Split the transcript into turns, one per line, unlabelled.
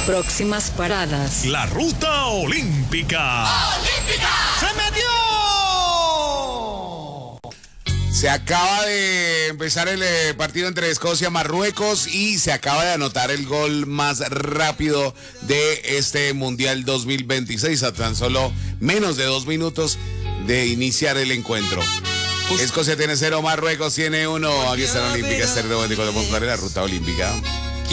Próximas paradas.
La ruta olímpica.
¡Olímpica!
¡Se metió!
Se acaba de empezar el partido entre Escocia y Marruecos y se acaba de anotar el gol más rápido de este Mundial 2026 a tan solo menos de 2 minutos de iniciar el encuentro. Escocia tiene 0, Marruecos tiene 1. Aquí está la Olímpica, Estéreo 94.4, la ruta olímpica.